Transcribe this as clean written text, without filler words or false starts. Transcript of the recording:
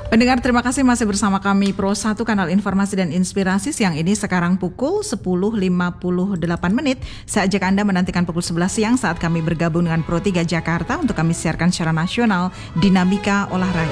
Pendengar, terima kasih masih bersama kami Pro 1 Kanal Informasi dan Inspirasi. Siang ini sekarang pukul 10.58. Saya ajak Anda menantikan pukul 11 siang saat kami bergabung dengan Pro 3 Jakarta untuk kami siarkan secara nasional Dinamika Olahraga.